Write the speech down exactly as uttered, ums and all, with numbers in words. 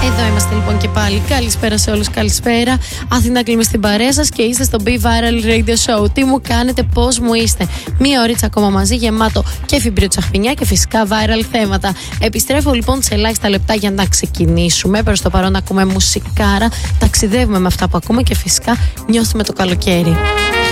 Εδώ είμαστε λοιπόν και πάλι. Καλησπέρα σε όλους, καλησπέρα. Αθηνά Κλίμη στην παρέα σας και είστε στο Be Viral Radio Show. Τι μου κάνετε, πώς μου είστε? Μία ωρίτσα ακόμα μαζί, γεμάτο και φιμπρίο τσαχπινιά και φυσικά viral θέματα. Επιστρέφω λοιπόν σε ελάχιστα λεπτά για να ξεκινήσουμε. Προς το παρόν ακούμε μουσικάρα, ταξιδεύουμε με αυτά που ακούμε και φυσικά νιώθουμε το καλοκαίρι.